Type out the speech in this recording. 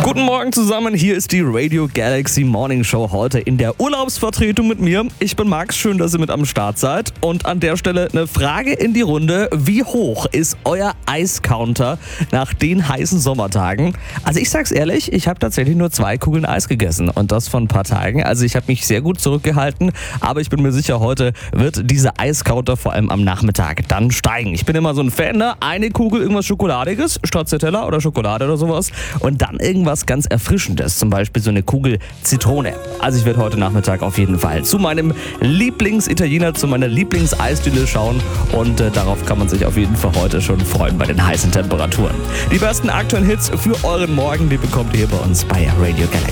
Guten Morgen zusammen, hier ist die Radio Galaxy Morning Show heute in der Urlaubsvertretung mit mir. Ich bin Max, schön, dass ihr mit am Start seid. Und an der Stelle eine Frage in die Runde. Wie hoch ist euer Eiscounter nach den heißen Sommertagen? Also ich sag's ehrlich, ich habe tatsächlich nur 2 Kugeln Eis gegessen und das vor ein paar Tagen. Also ich habe mich sehr gut zurückgehalten, aber ich bin mir sicher, heute wird dieser Eiscounter vor allem am Nachmittag dann steigen. Ich bin immer so ein Fan, ne? Eine Kugel irgendwas Schokoladiges, Stracciatella oder Schokolade oder sowas und dann irgendwas ganz Erfrischendes, zum Beispiel so eine Kugel Zitrone. Also ich werde heute Nachmittag auf jeden Fall zu meinem Lieblingsitaliener, zu meiner Lieblingseisdiele schauen und darauf kann man sich auf jeden Fall heute schon freuen bei den heißen Temperaturen. Die besten aktuellen Hits für euren Morgen, die bekommt ihr hier bei uns bei Radio Galaxy.